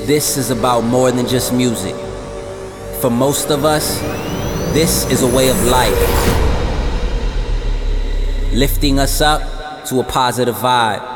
this is about more than just music. For most of us, this is a way of life, lifting us up to a positive vibe.